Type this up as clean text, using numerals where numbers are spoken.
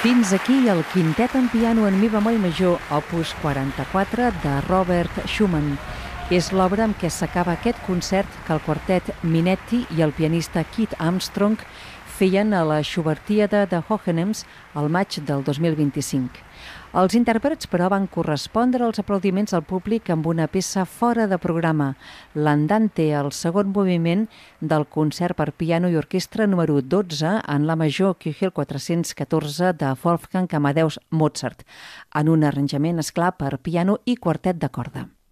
Fins aquí el quintet en piano en mi bemoll major, opus 44 de Robert Schumann. És l'obra amb què s'acaba aquest concert que el quartet Minetti i el pianista Keith Armstrong feien a la Schubertiade de Hohenems al maig del 2025. Els intèrprets, però, van correspondre als aplaudiments del públic amb una peça fora de programa, l'Andante, el segon moviment del concert per piano i orquestra número 12 en la major Köchel 414 de Wolfgang Amadeus Mozart, en un arranjament, esclar, per piano i quartet de corda.